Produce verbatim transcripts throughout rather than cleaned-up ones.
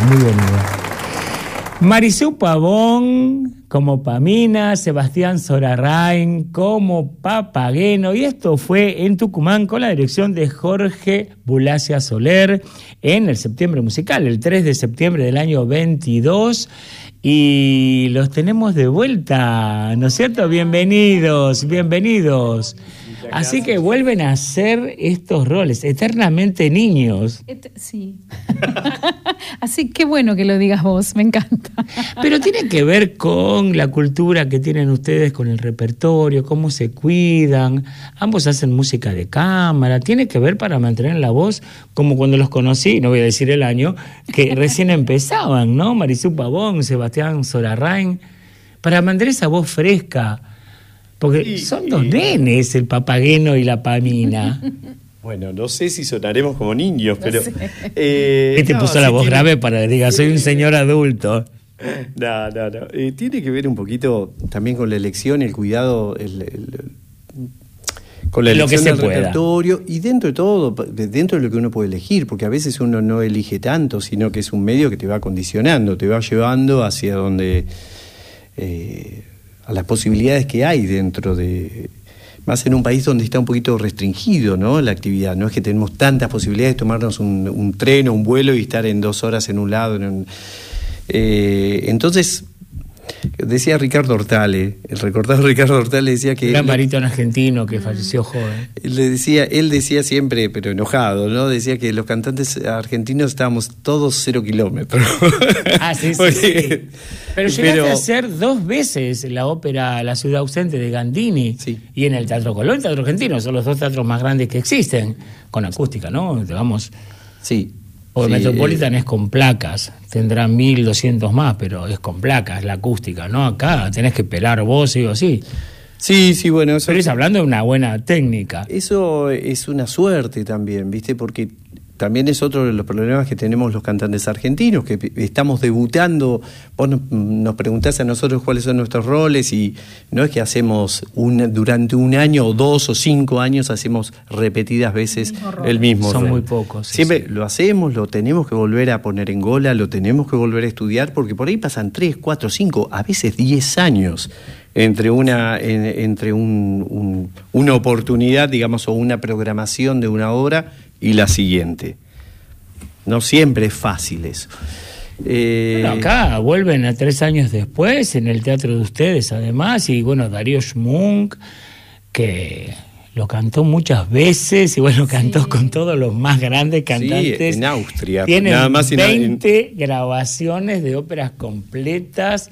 muy bonito. Marisú Pavón como Pamina, Sebastián Sorarrain como Papageno, y esto fue en Tucumán con la dirección de Jorge Bulacia Soler en el Septiembre Musical, el tres de septiembre del año veintidós, y los tenemos de vuelta, ¿no es cierto? Bienvenidos, bienvenidos. Así que vuelven a hacer estos roles, eternamente niños. Et- sí. Así que bueno que lo digas vos, me encanta. Pero tiene que ver con la cultura que tienen ustedes, con el repertorio, cómo se cuidan. Ambos hacen música de cámara. Tiene que ver para mantener la voz, como cuando los conocí, no voy a decir el año, que recién empezaban, ¿no? Marisú Pavón, Sebastián Sorarrain, para mantener esa voz fresca. Porque y, son dos y... nenes, el Papageno y la Pamina. Bueno, no sé si sonaremos como niños, no pero... Sé. Eh, ¿Qué te no, puso la voz tiene... grave para que diga, soy un señor adulto? No, no, no. Eh, tiene que ver un poquito también con la elección, el cuidado, el, el, con la elección lo que se del pueda. Repertorio y dentro de todo, dentro de lo que uno puede elegir, porque a veces uno no elige tanto, sino que es un medio que te va condicionando, te va llevando hacia donde... Eh, a las posibilidades que hay dentro de... Más en un país donde está un poquito restringido, ¿no?, la actividad. No es que tenemos tantas posibilidades de tomarnos un, un tren o un vuelo y estar en dos horas en un lado. En un, eh, entonces, decía Ricardo Hortale, el recordado Ricardo Hortale decía que... Un gran barítono argentino que falleció joven. Él decía, él decía siempre, pero enojado, ¿no? Decía que los cantantes argentinos estábamos todos cero kilómetros. Ah, sí, sí, sí. Pero llegaste pero... a hacer dos veces la ópera La ciudad ausente de Gandini, sí. Y en el Teatro Colón, el Teatro Argentino, son los dos teatros más grandes que existen, con acústica, ¿no? Digamos. Sí. O el sí, Metropolitan eh... es con placas, tendrá mil doscientos más, pero es con placas, la acústica, ¿no? Acá tenés que pelar vos, sí o sí. Sí, sí, bueno. Eso... Pero es hablando de una buena técnica. Eso es una suerte también, ¿viste? Porque también es otro de los problemas que tenemos los cantantes argentinos, que estamos debutando. Vos nos preguntás a nosotros cuáles son nuestros roles y no es que hacemos un, durante un año o dos o cinco años hacemos repetidas veces el mismo, el mismo son rol. Muy pocos. Sí, Siempre sí. Lo hacemos, lo tenemos que volver a poner en gola, lo tenemos que volver a estudiar, porque por ahí pasan tres, cuatro, cinco, a veces diez años entre una en, entre un, un, una oportunidad, digamos, o una programación de una obra y la siguiente. No siempre es fácil eso. Eh... Bueno, acá vuelven a tres años después en el teatro de ustedes, además, y bueno, Darío Schmunk, que lo cantó muchas veces y bueno, cantó sí. con todos los más grandes cantantes. Sí, en Austria. Tiene nada más veinte en... grabaciones de óperas completas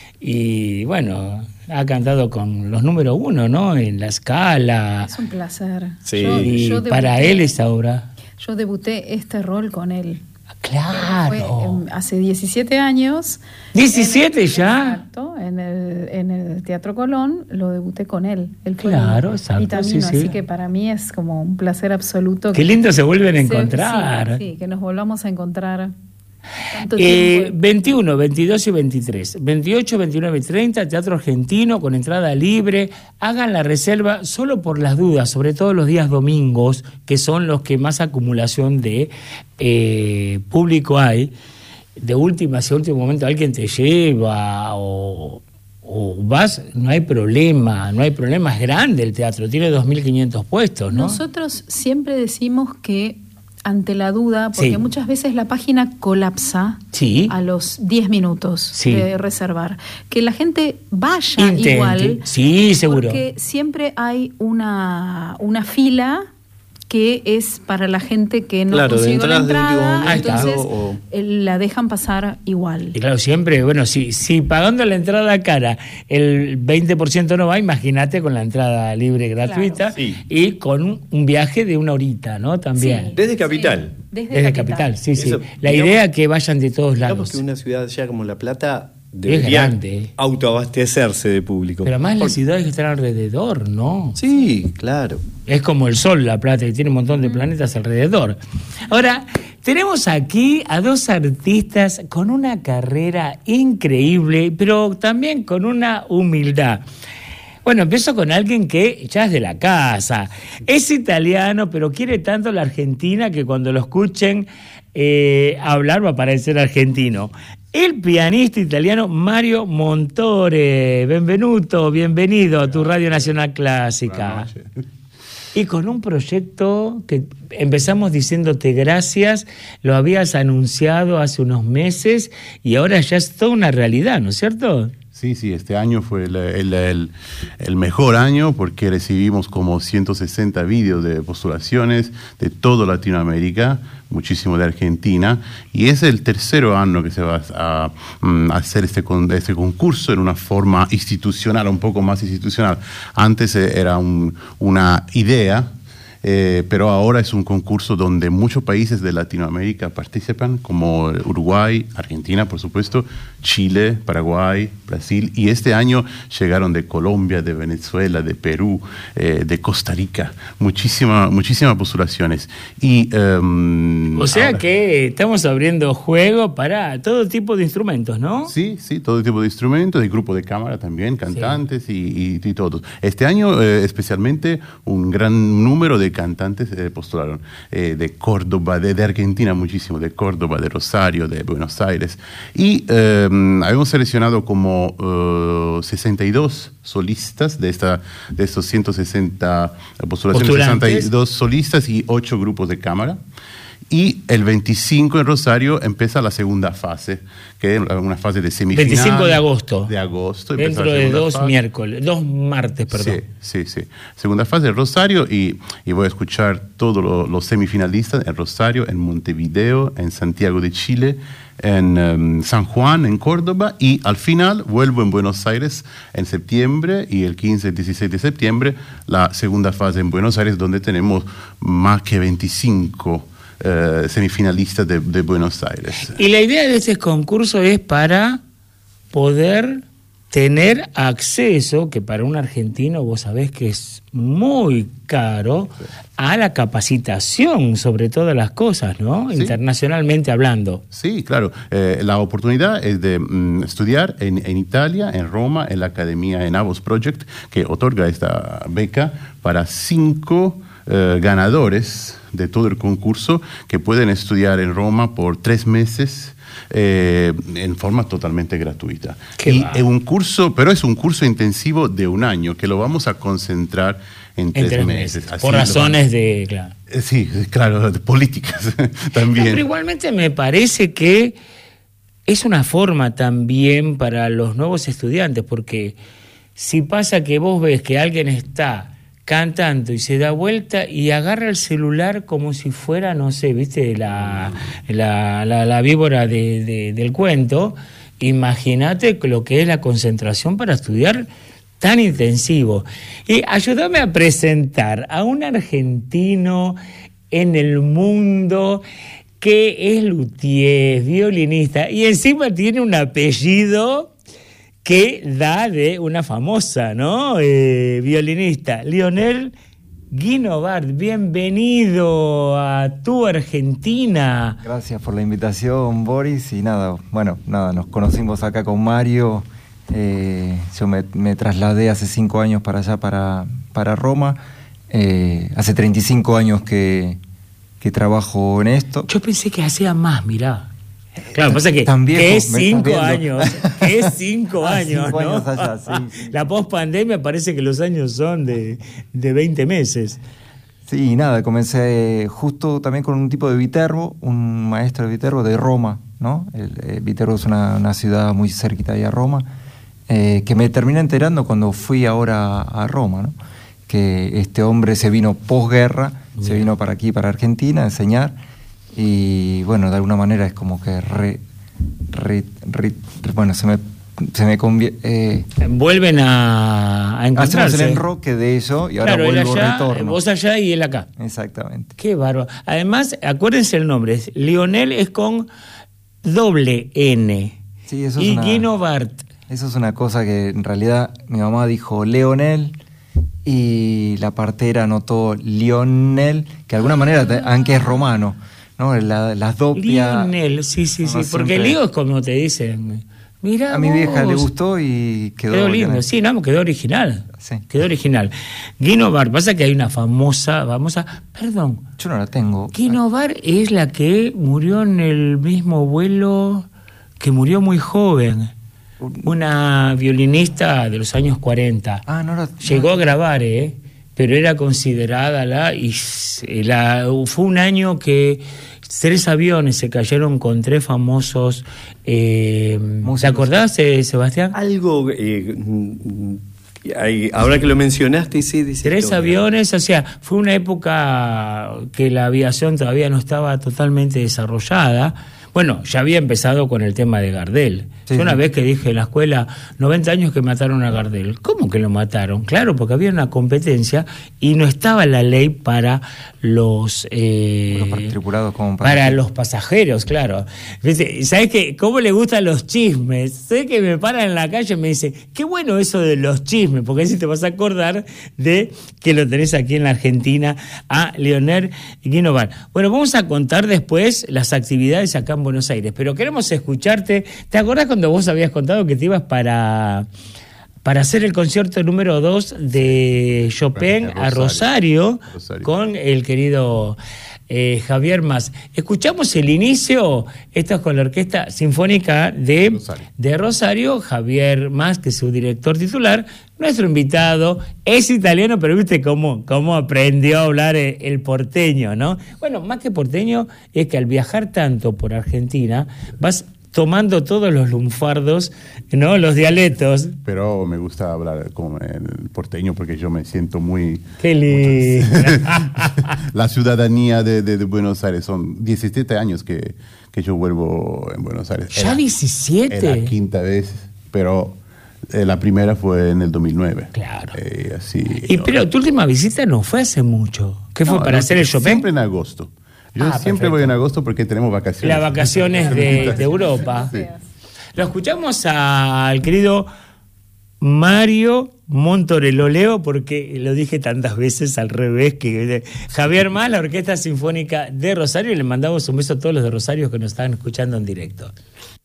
y bueno, ha cantado con los número uno, ¿no? En La Scala. Es un placer. Sí. Yo, y yo para él esa obra. Yo debuté este rol con él. Claro. Fue en, hace diecisiete años. ¿diecisiete en, ya? Exacto, en el, en el Teatro Colón lo debuté con él. él fue claro, mi, exacto. mi tamino, sí, sí. Así que para mí es como un placer absoluto. Qué lindo se vuelven a encontrar. Sí, sí, que nos volvamos a encontrar. Eh, veintiuno, veintidós y veintitrés, veintiocho, veintinueve y treinta, Teatro Argentino con entrada libre. Hagan la reserva solo por las dudas, sobre todo los días domingos, que son los que más acumulación de eh, público hay. De última, si a último momento alguien te lleva o, o vas, no hay problema, no hay problema, es grande el teatro, tiene dos mil quinientos puestos, ¿no? Nosotros siempre decimos que ante la duda, porque sí. muchas veces la página colapsa sí. a los diez minutos sí. de reservar. Que la gente vaya Intente. igual. Sí, seguro. Porque siempre hay una, una fila que es para la gente que no claro, consiguió la entrada, entonces o... la dejan pasar igual. Y claro, siempre, bueno, si, si pagando la entrada cara el veinte por ciento no va, imagínate con la entrada libre gratuita, claro. sí. y con un, un viaje de una horita, ¿no? También. Sí. Desde Capital. Sí. Desde, Desde Capital. Capital, sí, Eso, sí. La digamos, idea es que vayan de todos lados. Digamos que una ciudad ya como La Plata debería es grande. autoabastecerse de público. Pero además Por... las ciudades que están alrededor, ¿no? Sí, claro. Es como el Sol, La Plata, que tiene un montón de planetas alrededor. Ahora, tenemos aquí a dos artistas con una carrera increíble, pero también con una humildad. Bueno, empiezo con alguien que ya es de la casa. Es italiano, pero quiere tanto la Argentina que cuando lo escuchen eh, hablar va a parecer argentino. El pianista italiano Mario Montore. Benvenuto, bienvenido a tu Radio Nacional Clásica. Y con un proyecto que empezamos diciéndote gracias, lo habías anunciado hace unos meses y ahora ya es toda una realidad, ¿no es cierto? Sí, sí, este año fue el, el, el, el mejor año porque recibimos como ciento sesenta vídeos de postulaciones de toda Latinoamérica, muchísimo de Argentina, y es el tercer año que se va a, a hacer este, este concurso en una forma institucional, un poco más institucional. Antes era un, una idea, Eh, pero ahora es un concurso donde muchos países de Latinoamérica participan, como Uruguay, Argentina, por supuesto, Chile, Paraguay, Brasil, y este año llegaron de Colombia, de Venezuela, de Perú, eh, de Costa Rica, muchísimas muchísimas postulaciones. Y, um, o sea ahora, que estamos abriendo juego para todo tipo de instrumentos, ¿no? Sí, sí, todo tipo de instrumentos, de grupo de cámara también, cantantes sí. y, y, y todos. Este año, eh, especialmente, un gran número de cantantes eh, postularon eh, de Córdoba, de, de Argentina muchísimo, de Córdoba, de Rosario, de Buenos Aires. Y eh, habíamos seleccionado como uh, sesenta y dos solistas de, esta, de estos ciento sesenta postulaciones, sesenta y dos solistas y ocho grupos de cámara. Y el veinticinco en Rosario empieza la segunda fase, que es una fase de semifinal. veinticinco de agosto. De agosto. Dentro de dos fase. miércoles, dos martes, perdón. Sí, sí, sí. Segunda fase de Rosario y, y voy a escuchar todos lo, los semifinalistas en Rosario, en Montevideo, en Santiago de Chile, en um, San Juan, en Córdoba, y al final vuelvo en Buenos Aires en septiembre y el quince y dieciséis de septiembre la segunda fase en Buenos Aires, donde tenemos más que veinticinco Uh, semifinalistas de, de Buenos Aires. Y la idea de este concurso es para poder tener acceso, que para un argentino vos sabés que es muy caro, sí, a la capacitación sobre todas las cosas, ¿no? Sí. Internacionalmente hablando. Sí, claro. Eh, la oportunidad es de mm, estudiar en, en Italia, en Roma, en la Academia Enavos Project, que otorga esta beca para cinco uh, ganadores de todo el concurso que pueden estudiar en Roma por tres meses eh, en forma totalmente gratuita. Qué y va. es un curso, pero es un curso intensivo de un año que lo vamos a concentrar en, en tres, tres meses. meses. Por razones de, claro. Eh, sí, claro, de políticas también. No, pero igualmente me parece que es una forma también para los nuevos estudiantes, porque si pasa que vos ves que alguien está cantando y se da vuelta y agarra el celular como si fuera, no sé, viste, la, la, la, la víbora de, de, del cuento, imagínate lo que es la concentración para estudiar tan intensivo. Y ayúdame a presentar a un argentino en el mundo que es luthier, violinista, y encima tiene un apellido que da de una famosa, ¿no? Eh, violinista, Lionel Guinovart. Bienvenido a tu Argentina. Gracias por la invitación, Boris. Y nada, bueno, nada, nos conocimos acá con Mario. Eh, yo me, me trasladé hace cinco años para allá, para, para Roma. Eh, hace treinta y cinco años que, que trabajo en esto. Yo pensé que hacía más, mirá. Claro, pasa que, También, que es cinco años, que es cinco ah, años, cinco ¿no? años allá, sí. La pospandemia parece que los años son de, de veinte meses. Sí, y nada, comencé justo también con un tipo de Viterbo, un maestro de Viterbo de Roma, ¿no? El, eh, Viterbo es una, una ciudad muy cerquita ahí a Roma, eh, que me terminé enterando cuando fui ahora a Roma, ¿no? Que este hombre se vino posguerra, yeah. se vino para aquí, para Argentina, a enseñar. Y bueno, de alguna manera es como que re, re, re, bueno, se me, se me convierte... Eh, Vuelven a, a encontrarse. Hacemos el enroque de eso y ahora claro, vuelvo, él allá, retorno. Vos allá y él acá. Exactamente. Qué bárbaro. Además, acuérdense el nombre, Lionel es con doble N. Sí, eso y es una, Guinovart. Eso es una cosa que en realidad mi mamá dijo Leonel y la partera anotó Lionel, que de alguna manera, aunque es romano, ¿no? La, las dopias. Lionel, sí, sí, sí, porque siempre... lío es como te dicen. Mirá a mi vos. vieja le gustó y quedó, quedó lindo, sí, no, quedó original. Sí. Quedó original. Guino Bar, pasa que hay una famosa, famosa, perdón. Yo no la tengo. Guino Bar es la que murió en el mismo vuelo, que murió muy joven. Una violinista de los años cuarenta. Ah, no la, Llegó no. a grabar, ¿eh? Pero era considerada la, y la... Fue un año que tres aviones se cayeron con tres famosos... Eh, ¿Te acordás, eh, Sebastián? Algo... Eh, hay, ahora que lo mencionaste, sí, dice Tres aviones, o sea, fue una época que la aviación todavía no estaba totalmente desarrollada. Bueno, ya había empezado con el tema de Gardel. Sí. Yo una vez que dije en la escuela, noventa años que mataron a Gardel. ¿Cómo que lo mataron? Claro, porque había una competencia y no estaba la ley para los... Eh, los tripulados como para... para los pasajeros, claro. ¿Sabes qué? ¿Cómo le gustan los chismes? Sé que me paran en la calle y me dice, qué bueno eso de los chismes, porque así te vas a acordar de que lo tenés aquí en la Argentina, a Leonel Guino Bar. Bueno, vamos a contar después las actividades acá en Buenos Aires, pero queremos escucharte. ¿Te acordás cuando vos habías contado que te ibas para, para hacer el concierto número dos de Chopin Rosario. a Rosario, Rosario con el querido eh, Javier Mas? Escuchamos el inicio, esto es con la Orquesta Sinfónica de Rosario. de Rosario, Javier Mas, que es su director titular. Nuestro invitado es italiano, pero viste cómo, cómo aprendió a hablar el, el porteño, ¿no? Bueno, más que porteño, es que al viajar tanto por Argentina, vas tomando todos los lunfardos, ¿no? Los dialectos. Pero me gusta hablar con el porteño porque yo me siento muy... ¡Qué lindo! La ciudadanía de, de, de Buenos Aires, son diecisiete años que, que yo vuelvo en Buenos Aires. ¿Ya diecisiete? Es la quinta vez, pero... La primera fue en el dos mil nueve. Claro. Eh, así, y, pero tu última visita no fue hace mucho. ¿Qué no, fue para no, hacer el Chopin? Siempre en agosto. Yo ah, siempre perfecto. voy en agosto porque tenemos vacaciones. Las vacaciones de, de Europa. Sí. Lo escuchamos al querido Mario Montorello, leo porque lo dije tantas veces al revés, que Javier Mas, la Orquesta Sinfónica de Rosario, y le mandamos un beso a todos los de Rosario que nos están escuchando en directo.